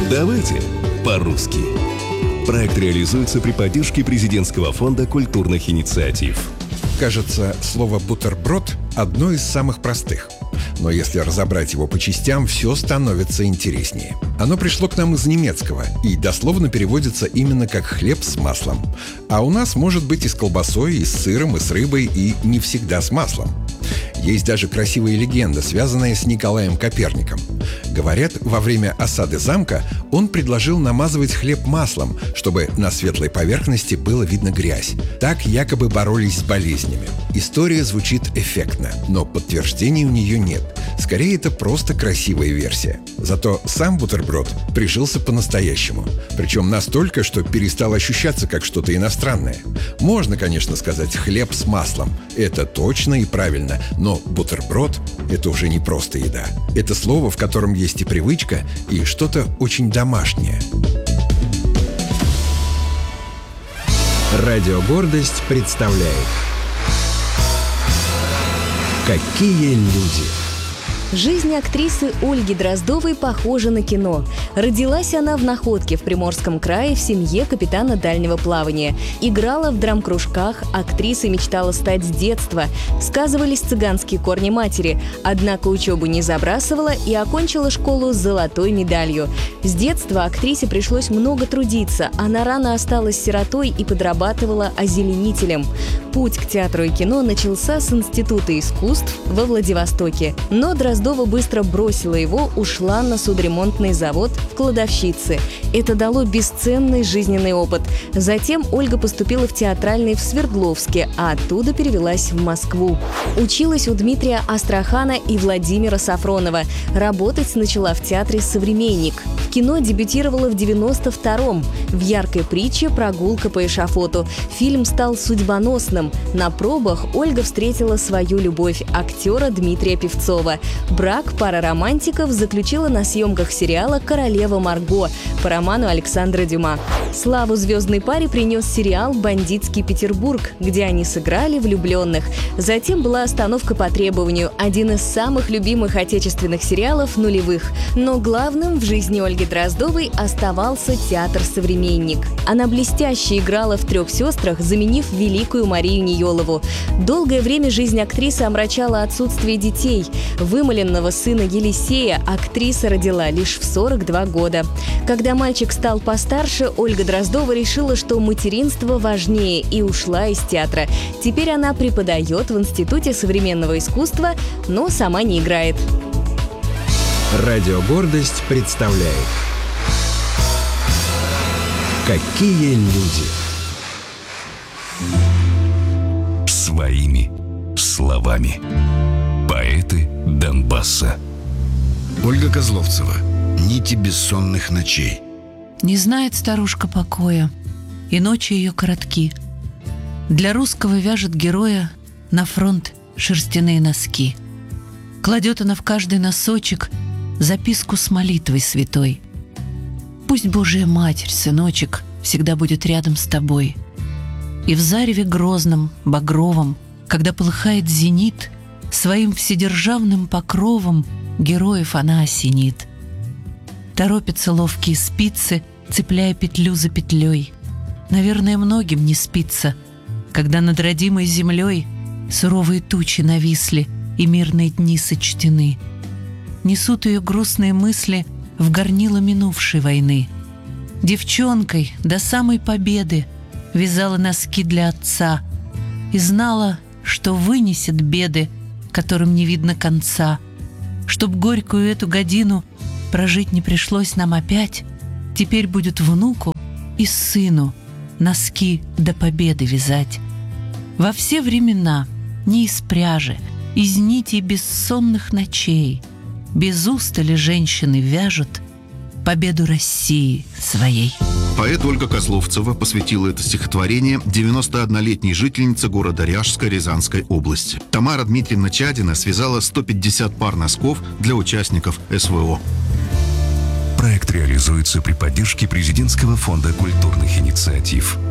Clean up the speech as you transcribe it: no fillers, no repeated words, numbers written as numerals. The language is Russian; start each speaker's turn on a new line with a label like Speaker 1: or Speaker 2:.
Speaker 1: Давайте по-русски. Проект реализуется при поддержке Президентского фонда культурных инициатив.
Speaker 2: Кажется, слово «бутерброд» одно из самых простых. Но если разобрать его по частям, все становится интереснее. Оно пришло к нам из немецкого и дословно переводится именно как «хлеб с маслом». А у нас может быть и с колбасой, и с сыром, и с рыбой, и не всегда с маслом. Есть даже красивая легенда, связанная с Николаем Коперником. Говорят, во время осады замка он предложил намазывать хлеб маслом, чтобы на светлой поверхности было видно грязь. Так якобы боролись с болезнями. История звучит эффектно, но подтверждений у нее нет. Скорее, это просто красивая версия. Зато сам бутерброд прижился по-настоящему. Причем настолько, что перестал ощущаться как что-то иностранное. Можно, конечно, сказать «хлеб с маслом». Это точно и правильно, но бутерброд – это уже не просто еда. Это слово, в котором есть и привычка, и что-то очень домашнее.
Speaker 3: Радио «Гордость» представляет «Какие люди».
Speaker 4: Жизнь актрисы Ольги Дроздовой похожа на кино. Родилась она в Находке в Приморском крае в семье капитана дальнего плавания. Играла в драм-кружках, актрисой мечтала стать с детства. Сказывались цыганские корни матери. Однако учебу не забрасывала и окончила школу с золотой медалью. С детства актрисе пришлось много трудиться. Она рано осталась сиротой и подрабатывала озеленителем. Путь к театру и кино начался с Института искусств во Владивостоке. Но Дроздова быстро бросила его, ушла на судоремонтный завод в кладовщице. Это дало бесценный жизненный опыт. Затем Ольга поступила в театральный в Свердловске, а оттуда перевелась в Москву. Училась у Дмитрия Астрахана и Владимира Сафронова. Работать начала в театре «Современник». В кино дебютировала в 92-м. В яркой притче «Прогулка по эшафоту». Фильм стал судьбоносным. На пробах Ольга встретила свою любовь – актера Дмитрия Певцова. Брак пара романтиков заключила на съемках сериала «Королева Марго» по роману Александра Дюма. Славу звездной паре принес сериал «Бандитский Петербург», где они сыграли влюбленных. Затем была «Остановка по требованию» – один из самых любимых отечественных сериалов нулевых. Но главным в жизни Ольги Дроздовой оставался театр «Современник». Она блестяще играла в «Трех сестрах», заменив великую Марию Ниелову. Долгое время жизнь актрисы омрачала отсутствие детей. Вымоленного сына Елисея актриса родила лишь в 42 года. Когда мальчик стал постарше, Ольга Дроздова решила, что материнство важнее, и ушла из театра. Теперь она преподает в Институте современного искусства, но сама не играет.
Speaker 3: Радио «Гордость» представляет «Какие люди».
Speaker 1: Своими словами. Поэты Донбасса.
Speaker 5: Ольга Козловцева. «Нити бессонных ночей».
Speaker 6: Не знает старушка покоя, и ночи ее коротки. Для русского вяжет героя на фронт шерстяные носки. Кладет она в каждый носочек записку с молитвой святой. Пусть Божия Матерь, сыночек, всегда будет рядом с тобой. И в зареве грозном, багровом, когда полыхает зенит, своим вседержавным покровом героев она осенит. Торопятся ловкие спицы, цепляя петлю за петлей. Наверное, многим не спится, когда над родимой землей суровые тучи нависли и мирные дни сочтены. Несут ее грустные мысли в горнило минувшей войны. Девчонкой до самой победы вязала носки для отца и знала, что вынесет беды, которым не видно конца. Чтоб горькую эту годину прожить не пришлось нам опять, теперь будет внуку и сыну носки до победы вязать. Во все времена, не из пряжи, из нитей бессонных ночей, без устали женщины вяжут победу России своей.
Speaker 5: Поэт Ольга Козловцева посвятила это стихотворение 91-летней жительнице города Ряжска Рязанской области. Тамара Дмитриевна Чадина связала 150 пар носков для участников СВО.
Speaker 1: Проект реализуется при поддержке Президентского фонда культурных инициатив.